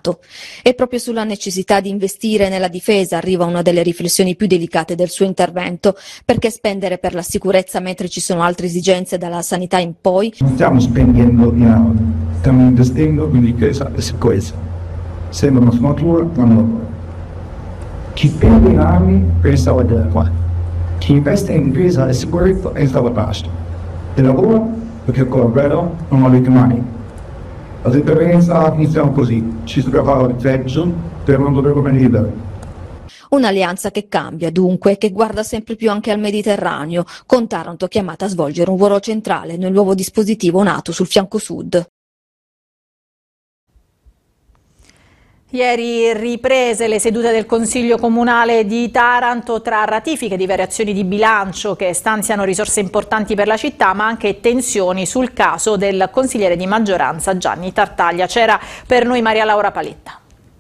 Senato. E proprio sulla necessità di investire nella difesa arriva una delle riflessioni più delicate del suo intervento, perché spendere per la sicurezza mentre ci sono altre esigenze dalla sanità in poi. Non stiamo spendendo in auto, stiamo investendo in difesa e sicurezza. Sembra una sfumatura, ma non. Chi spende in armi pensa alla guerra, chi investe in difesa e sicurezza pensa alla pace. E lavora perché il corretto non lo vede mai. La differenza iniziamo così, ci si prepara al peggio per non dover venire. Un'alleanza che cambia dunque e che guarda sempre più anche al Mediterraneo, con Taranto chiamata a svolgere un ruolo centrale nel nuovo dispositivo NATO sul fianco sud. Ieri riprese le sedute del Consiglio Comunale di Taranto tra ratifiche di variazioni di bilancio che stanziano risorse importanti per la città, ma anche tensioni sul caso del consigliere di maggioranza Gianni Tartaglia. C'era per noi Maria Laura Paletta.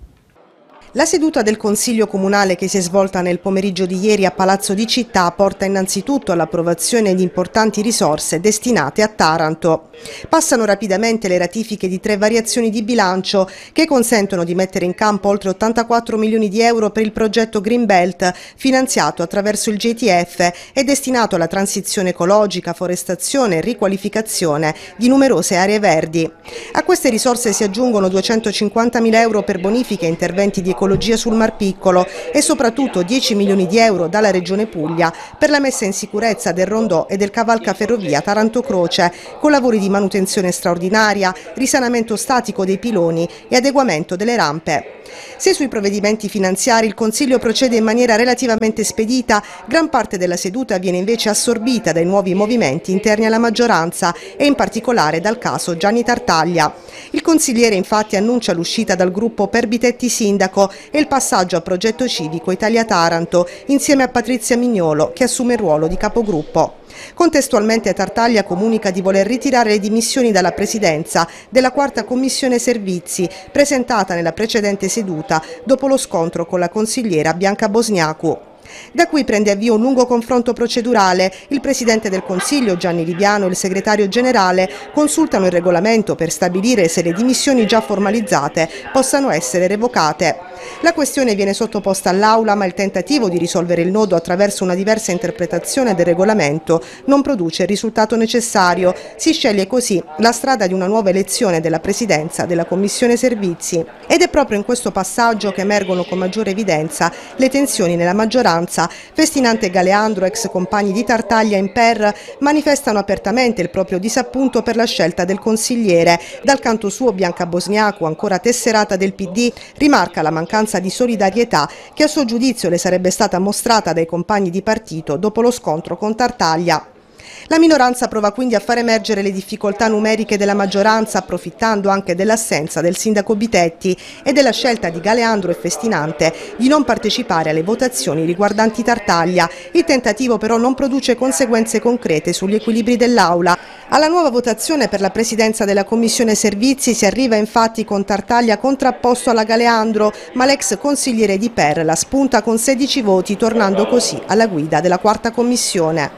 La seduta del Consiglio Comunale che si è svolta nel pomeriggio di ieri a Palazzo di Città porta innanzitutto all'approvazione di importanti risorse destinate a Taranto. Passano rapidamente le ratifiche di 3 variazioni di bilancio che consentono di mettere in campo oltre 84 milioni di euro per il progetto Greenbelt, finanziato attraverso il JTF e destinato alla transizione ecologica, forestazione e riqualificazione di numerose aree verdi. A queste risorse si aggiungono 250.000 euro per bonifiche e interventi di ecologia sul Mar Piccolo e soprattutto 10 milioni di euro dalla Regione Puglia per la messa in sicurezza del rondò e del cavalcaferrovia Taranto-Croce, con lavori di manutenzione straordinaria, risanamento statico dei piloni e adeguamento delle rampe. Se sui provvedimenti finanziari il Consiglio procede in maniera relativamente spedita, gran parte della seduta viene invece assorbita dai nuovi movimenti interni alla maggioranza e in particolare dal caso Gianni Tartaglia. Il consigliere infatti annuncia l'uscita dal gruppo Perbitetti Sindaco e il passaggio a progetto civico Italia Taranto insieme a Patrizia Mignolo, che assume il ruolo di capogruppo. Contestualmente Tartaglia comunica di voler ritirare le dimissioni dalla presidenza della 4ª Commissione Servizi, presentata nella precedente seduta dopo lo scontro con la consigliera Bianca Bosniacu. Da qui prende avvio un lungo confronto procedurale. Il Presidente del Consiglio, Gianni Liviano, e il Segretario Generale consultano il regolamento per stabilire se le dimissioni già formalizzate possano essere revocate. La questione viene sottoposta all'Aula, ma il tentativo di risolvere il nodo attraverso una diversa interpretazione del regolamento non produce il risultato necessario. Si sceglie così la strada di una nuova elezione della Presidenza della Commissione Servizi. Ed è proprio in questo passaggio che emergono con maggiore evidenza le tensioni nella maggioranza. Festinante e Galeandro, ex compagni di Tartaglia in PER, manifestano apertamente il proprio disappunto per la scelta del consigliere. Dal canto suo Bianca Bosniacu, ancora tesserata del PD, rimarca la mancanza di solidarietà che a suo giudizio le sarebbe stata mostrata dai compagni di partito dopo lo scontro con Tartaglia. La minoranza prova quindi a far emergere le difficoltà numeriche della maggioranza, approfittando anche dell'assenza del sindaco Bitetti e della scelta di Galeandro e Festinante di non partecipare alle votazioni riguardanti Tartaglia. Il tentativo però non produce conseguenze concrete sugli equilibri dell'Aula. Alla nuova votazione per la presidenza della Commissione Servizi si arriva infatti con Tartaglia contrapposto alla Galeandro, ma l'ex consigliere di PER la spunta con 16 voti, tornando così alla guida della 4ª Commissione.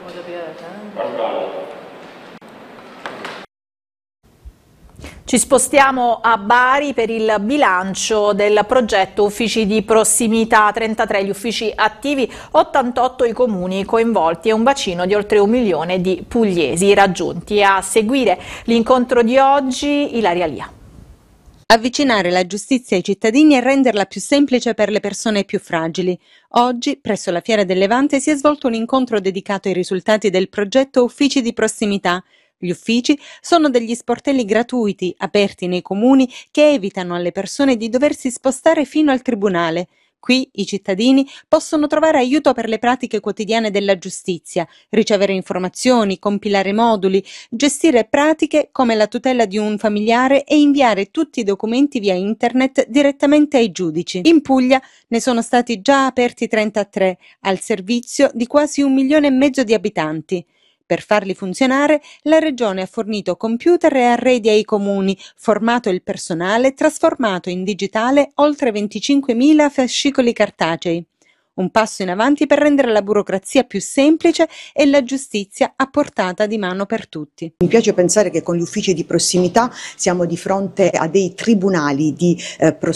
Ci spostiamo a Bari per il bilancio del progetto Uffici di Prossimità, 33 gli uffici attivi, 88 i comuni coinvolti e un bacino di oltre 1 milione di pugliesi raggiunti. A seguire l'incontro di oggi, Ilaria Lia. Avvicinare la giustizia ai cittadini e renderla più semplice per le persone più fragili. Oggi, presso la Fiera del Levante, si è svolto un incontro dedicato ai risultati del progetto Uffici di Prossimità. Gli uffici sono degli sportelli gratuiti aperti nei comuni che evitano alle persone di doversi spostare fino al tribunale. Qui i cittadini possono trovare aiuto per le pratiche quotidiane della giustizia, ricevere informazioni, compilare moduli, gestire pratiche come la tutela di un familiare e inviare tutti i documenti via internet direttamente ai giudici. In Puglia ne sono stati già aperti 33, al servizio di quasi 1,5 milioni di abitanti. Per farli funzionare, la Regione ha fornito computer e arredi ai comuni, formato il personale, trasformato in digitale oltre 25.000 fascicoli cartacei. Un passo in avanti per rendere la burocrazia più semplice e la giustizia a portata di mano per tutti. Mi piace pensare che con gli uffici di prossimità siamo di fronte a dei tribunali di prossimità